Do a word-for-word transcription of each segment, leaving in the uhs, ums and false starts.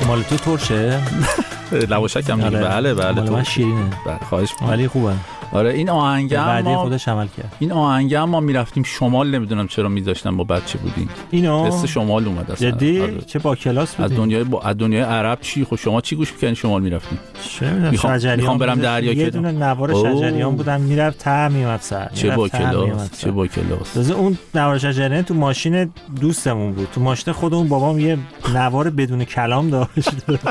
مال تو ترشه؟ لواشک هم دیگه. بله بله مال من شیرینه. بله خواهش می‌کنم. ولی خوبه. آره این آهنگ هم بعدی ما خودش عمل کرد. این آهنگ هم ما میرفتیم شمال، نمیدونم چرا میذاشتن با بچه بودیم. اینو قصه شمال اومد اصلا. جدی؟ آره. چه با کلاس بودی؟ از دنیای با از دنیای عرب چی؟ خب شما چی گوش می‌کنین شمال میرفتین؟ چه می‌دونم شجریان. میخوام برم دریا. یه دونه نوار شجریان بودم میرفت ته میومد سر. چه با کلاس، چه با کلاس. تازه اون نوار شجریان تو ماشین دوستمون بود. تو ماشین خودمون بابام یه نوار بدون کلام داشت.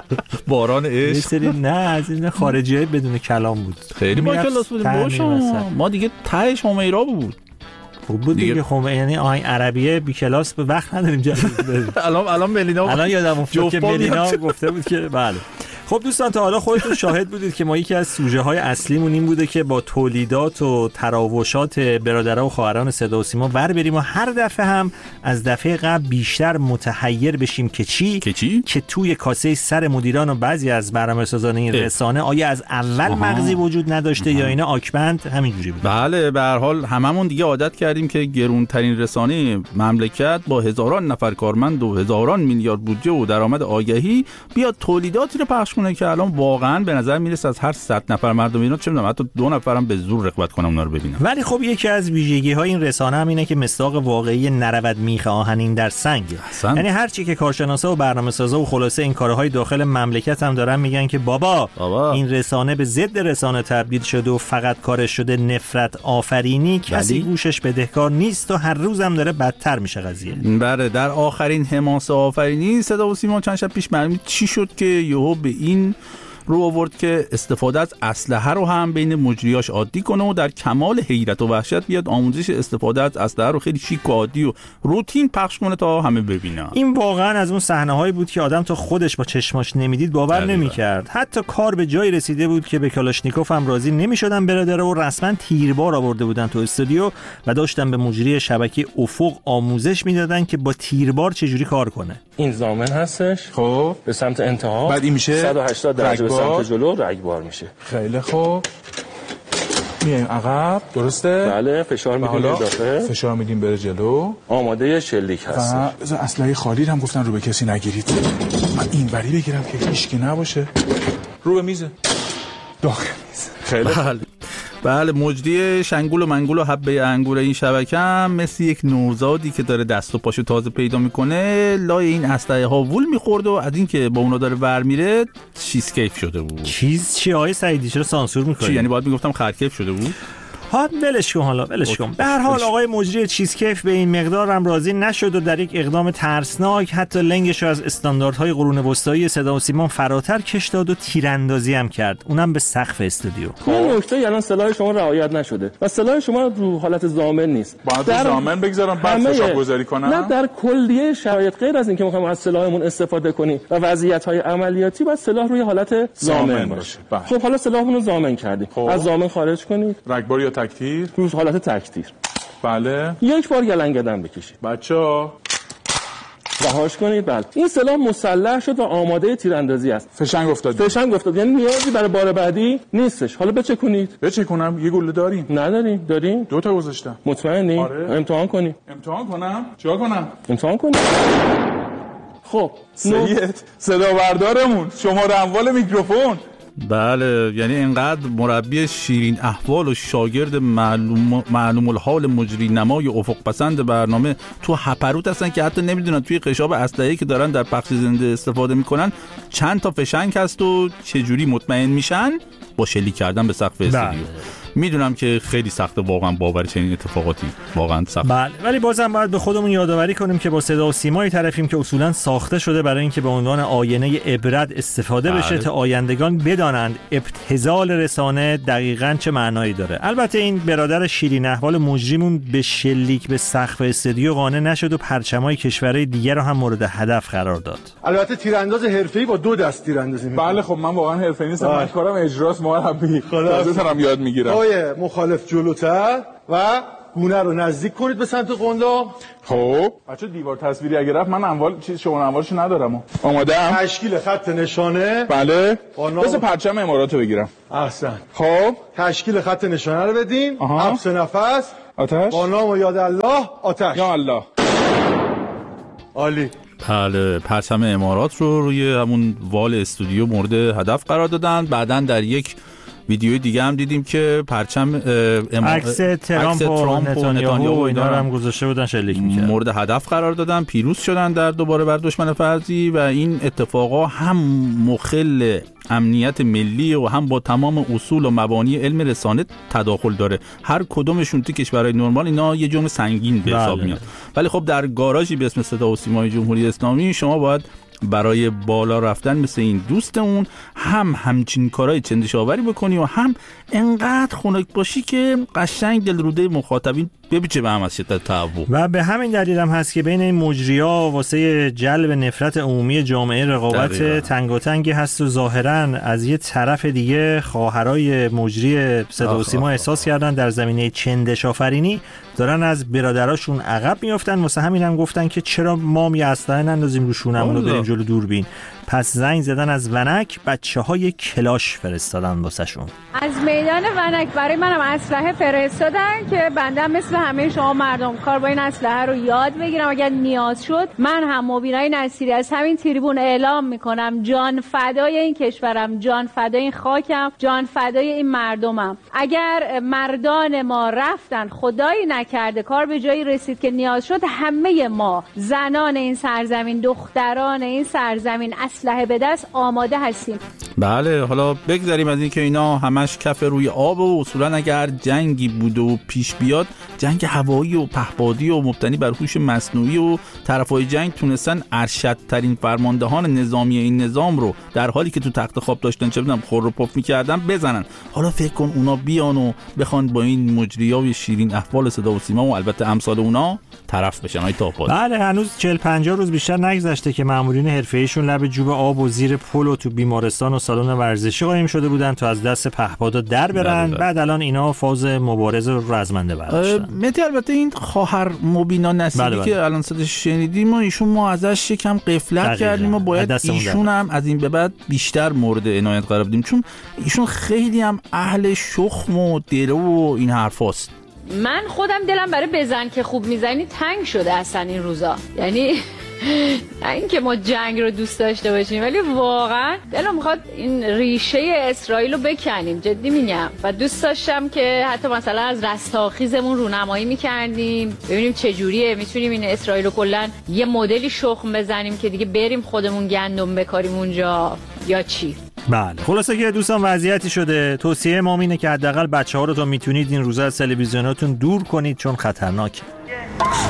باران عشق. نه از این خارجیای بدون کلام بود. خیلی با کلاس بودیم باشم. ما دیگه ته شمیرا بود. خوب بود دیگه. خب یعنی آهنگ عربیه بی کلاس به وقت نداریم جدید بریم. الان الان ملینا الان یادم افتاد که ملینا گفته بود که بله. خب دوستان تا حالا خودتون شاهد بودید که ما یکی از سوژه های اصلیمون این بوده که با تولیدات و تراوشات برادرها و خواهران صدا و سیما ور بریم و هر دفعه هم از دفعه قبل بیشتر متحیر بشیم که چی که چی که توی کاسه سر مدیران و بعضی از برنامه‌سازان این رسانه آیا از اول مغزی وجود نداشته آها. یا اینا آکبند همینجوری بود. بله به هر حال هممون دیگه عادت کردیم که گرونترین رسانه مملکت با هزاران نفر کارمند و هزاران میلیارد بودجه و درآمد آگهی بیاد تولیداتی رو پخش کنه که الان واقعا به نظر میرسه از هر صد نفر مردم اینا چه میدونم حتی دو نفرم به زور رغبت کنن اونا رو ببینن. ولی خب یکی از ویژگی های این رسانه هم اینه که مصداق واقعی نرود میخ آهنین در سنگ. یعنی هر چی که کارشناسا و برنامه‌سازا و خلاصه این کارهای داخل مملکت هم دارن میگن که بابا, بابا. این رسانه به ضد رسانه تبدیل شده و فقط کارش شده نفرت آفرینی، کسی بلی؟ گوشش بدهکار نیست و هر روز هم داره بدتر میشه قضیه. بله در آخرین حماسه آفرینی صدا و سیما چند شب پیش معلوم چی شد که یهو به این رو آورد که استفاده از اسلحه رو هم بین مجریاش عادی کنه و در کمال حیرت و وحشت بیاد آموزش استفاده از اسلحه رو خیلی شیک و عادی و روتین پخش کنه تا همه ببینن. این واقعا از اون صحنه‌هایی بود که آدم تا خودش با چشماش نمیدید باور نمی‌کرد. حتی کار به جایی رسیده بود که به کلاشنیکوف هم راضی نمی‌شدن برادرها و رسما تیربار آورده بودن تو استودیو و داشتن به مجری شبکه افق آموزش میدادن که با تیربار چجوری کار کنه. این ضامن هستش. خب به سمت انتها بعد این میشه صد و هشتاد درجه به سمت جلو رگبار میشه. خیلی خوب. میایم عقب درسته؟ بله فشار میدیم اضافه. فشار میدیم بره جلو. آماده شلیک هست. بذار اسلحه خالی هم گفتن رو به کسی نگیرید. من این بری بگیرم که هیچکی نباشه. رو به میز. داخل میز. خیلی بله. بله مجری شنگول و منگول و حبه انگور این شبکه هم مثل یک نوزادی که داره دست و پاشو تازه پیدا میکنه لای این اسلحه ها وول میخورد و از این که با اونا داره ور میره چیز کیف شده بود. چیز چی آقای سعیدی چرا سانسور میکنی؟ چی یعنی باید میگفتم خرکیف شده بود؟ ها ولش کن حالا ولش کن. به هر حال آقای مجری چیزکیف به این مقدار هم راضی نشد و در یک اقدام ترسناک حتی لنگش رو از استانداردهای قرون وسطایی صدا و سیما فراتر کش داد و تیراندازی هم کرد، اونم به سقف استودیو. این نکته الان سلاح شما رعایت نشده و سلاح شما رو حالت ضامن نیست. باید در ضامن بگذارم بعد فشار گذاری کنم؟ نه در کلیه شرایط غیر از اینکه میخوایم از سلاحمون استفاده کنیم و وضعیت‌های عملیاتی باید سلاح روی حالت ضامن باشه. خب حالا سلاحمون رو ضامن کردیم. از ضامن خارج کنید. رگبار یا تکتیر؟ روز حالت تکتیر. بله. یک بار گلنگدن بکشید. بچه‌ها رهاش کنید. بله. این سلاح مسلح شد و آماده تیراندازی است. فشنگ افتاد. فشنگ افتاد. یعنی نیازی برای بار بعدی نیستش. حالا بچکنید. بچکنم؟ یه گلوله داریم؟ نداریم. داریم؟ دو تا گذاشتم. مطمئنی؟ آره. امتحان کنی. امتحان کنم؟ چیکار کنم؟ امتحان کنی. خب سید صدا بردارمون شماره اموال میکروفون. بله یعنی اینقدر مربی شیرین احوال و شاگرد معلوم معلوم الحال مجری نمای افق پسند برنامه تو هپروت هستن که حتی نمیدونن توی قشاب اسلحه‌ای که دارن در پخش زنده استفاده میکنن چند تا فشنگ هست و چه جوری مطمئن میشن با شلیک کردن به سقف استودیو. میدونم که خیلی سخته واقعا باور چنین اتفاقاتی واقعا سخت. بله ولی بازم باید به خودمون یادآوری کنیم که با صدا و سیمای طرفیم که اصولا ساخته شده برای اینکه به عنوان آینه عبرت استفاده بله. بشه تا آیندگان بدانند ابتذال رسانه دقیقاً چه معنایی داره. البته این برادر شیرین احوال مجریمون به شلیک به سقف استودیو قانع نشد و پرچمای کشورهای دیگر رو هم مورد هدف قرار داد. البته تیرانداز حرفه‌ای با دو دست تیراندازی می‌کنه. بله خب من واقعا حرفه‌ای نیستم. من کارم اجراست مربی. تازه دارم یاد میگیرم. مخالف جلوتر و گونه رو نزدیک کنید به سمت قندا. خب بچه دیوار تصویری اگه رفت من اموال چیز شما اموالش ندارم. آماده ام؟ تشکیل خط نشانه. بله بس پرچم اماراتو بگیرم. احسن. خب تشکیل خط نشانه رو بدین. حبس نفس. آتش. با نام و یاد الله آتش. یا الله. عالی. بله، پرچم امارات رو روی همون وال استودیو مورد هدف قرار دادن. بعداً در یک ویدیوی دیگه هم دیدیم که پرچم اما... عکس ترامپ و نتانیاهو و اینا رو هم گذاشته بودن شلیک می‌کردن، مورد هدف قرار دادن، پیروز شدن در دوباره بر دشمن فرضی. و این اتفاقا هم مخل امنیت ملی و هم با تمام اصول و مبانی علم رسانه تداخل داره. هر کدومشون تو کشورهای نرمال اینا یه جرم سنگین به حساب میاد، ولی خب در گاراژی به اسم صدا و سیمای جمهوری اسلامی شما باید برای بالا رفتن مثل این دوستمون هم همچین کارهای چندشاوری بکنی و هم انقدر خنک باشی که قشنگ دلروده مخاطبین بپیچه به هم از شدت تهوع. و به همین دلیل هم هست که بین این مجری‌ها واسه جلب نفرت عمومی جامعه رقابت تنگاتنگی هست و ظاهراً از یه طرف دیگه خواهرای مجری صدا و سیما احساس کردن در زمینه چندش‌آفرینی دارن از برادراشون عقب میافتن. واسه همین هم گفتن که چرا ما می اسلحه نندازیم رو شونمون رو بریم جلو دوربین. پس زنگ زدن از ونک، بچه‌های کلاش فرستادن واسهشون. از میدان ونک برای منم اسلحه فرستادن که بنده مثل همه شما مردم کار با این اسلحه رو یاد بگیرم. اگر نیاز شد من هم مبینای نصیری از همین تریبون اعلام میکنم جان فدای این کشورم، جان فدای این خاکم، جان فدای این مردمم. اگر مردان ما رفتن خدایی نکرده کار به جایی رسید که نیاز شد، همه ما زنان این سرزمین، دختران این سرزمین اسلحه به دست آماده هستیم. بله، حالا بگذاریم از این که اینا همش کف روی آب و اصولا اگر جنگی بود و پیش بیاد، جنگ هوایی و پهپادی و مبتنی بر هوش مصنوعی و طرفای جنگ تونستن ارشدترین فرماندهان نظامی این نظام رو در حالی که تو تخت خواب داشتن چه بدونم خور و پف می‌کردن بزنن. حالا فکر کن اونا بیان و بخوان با این مجریای شیرین احوال صدا و سیما و البته امثال اونا طرف بشن. های تاپاد. بله، هنوز چهل پنجاه روز بیشتر نگذشته که مامورین حرفه‌ایشون لب جوب آب و زیر پل و تو بیمارستان و سالن ورزشی قایم شده بودن تا از دست پهپادا در برن. بعد الان اینا فاز مبارزه رو رزمنده برداشتن. متی البته این خواهر مبینا نصیری بله بله. که الان صداش شنیدیم و ایشون ما ازش یکم غفلت کردیم و باید ایشون هم از این به بعد بیشتر مورد عنایت قرار بدیم، چون ایشون خیلی هم اهل شخم و درو و این حرفاست. من خودم دلم برای بزن که خوب میزنی تنگ شده اصلا این روزا. یعنی این که ما جنگ رو دوست داشته باشیم ولی واقعا دلم میخواد این ریشه اسرائیل رو بکنیم، جدی میگم. و دوست داشتم که حتی مثلا از رستاخیزمون رونمایی میکردیم ببینیم چجوریه میتونیم این اسرائیل رو کلا یه مدلی شخم بزنیم که دیگه بریم خودمون گندم بکاریم اونجا یا چی. بله، خلاصه که دوستان وضعیتی شده. توصیه ما اینه که حداقل بچه‌ها رو تا میتونید این روزا از تلویزیوناتون دور کنید چون خطرناکه.